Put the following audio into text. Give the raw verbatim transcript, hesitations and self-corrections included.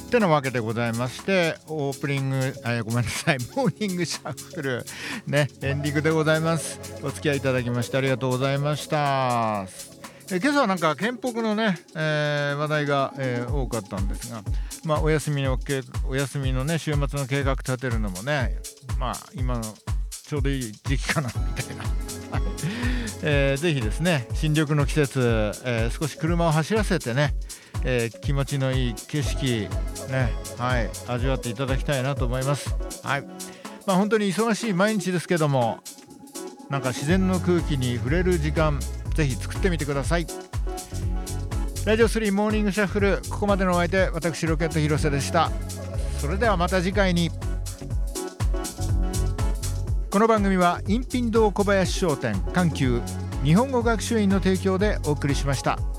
てなわけでございまして、オープニング、えー、ごめんなさいモーニングシャッフルねエンディングでございます。お付き合いいただきましてありがとうございました。え今朝はなんか県北のね、えー、話題が、えー、多かったんですが、まあ、お休みのお休みのね週末の計画立てるのもね、まあ今のちょうどいい時期かなみたいなえー、ぜひですね新緑の季節、えー、少し車を走らせてね、えー、気持ちのいい景色ね、はい、味わっていただきたいなと思います。はい、まあ、本当に忙しい毎日ですけども、なんか自然の空気に触れる時間ぜひ作ってみてください。ラジオスリーモーニングシャッフル、ここまでのお相手、私ロケット広瀬でした。それではまた次回に。この番組はインピン堂小林商店、緩急日本語学習院の提供でお送りしました。